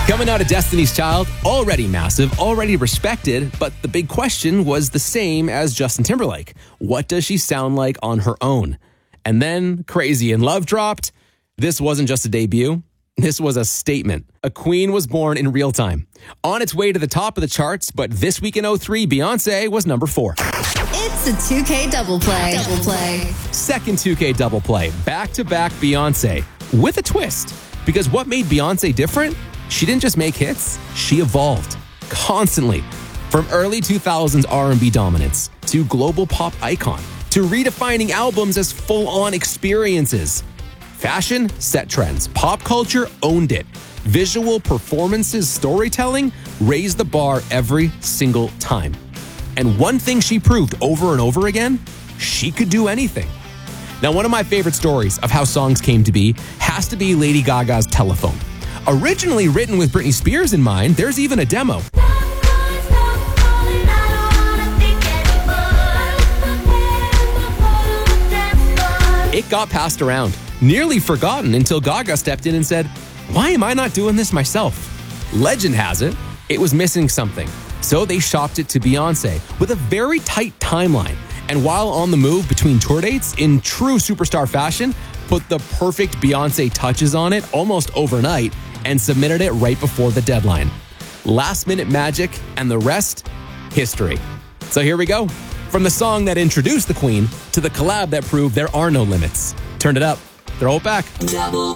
Coming out of Destiny's Child, already massive, already respected, but the big question was the same as Justin Timberlake. What does she sound like on her own? And then Crazy in Love dropped. This wasn't just a debut. This was a statement. A queen was born in real time. On its way to the top of the charts, but this week in 03, Beyonce was number 4. It's a 2K double play. Second 2K double play. Back-to-back Beyonce. With a twist. Because what made Beyonce different? She didn't just make hits, she evolved constantly. From early 2000s R&B dominance to global pop icon to redefining albums as full-on experiences. Fashion set trends, pop culture owned it. Visual performances, storytelling raised the bar every single time. And one thing she proved over and over again, she could do anything. Now, one of my favorite stories of how songs came to be has to be Lady Gaga's Telephone. Originally written with Britney Spears in mind, there's even a demo. It got passed around, nearly forgotten until Gaga stepped in and said, "Why am I not doing this myself?" Legend has it, it was missing something. So they shopped it to Beyonce with a very tight timeline. And while on the move between tour dates, in true superstar fashion, put the perfect Beyonce touches on it almost overnight and submitted it right before the deadline. Last minute magic, and the rest, history. So here we go. From the song that introduced the Queen to the collab that proved there are no limits. Turn it up, throw it back.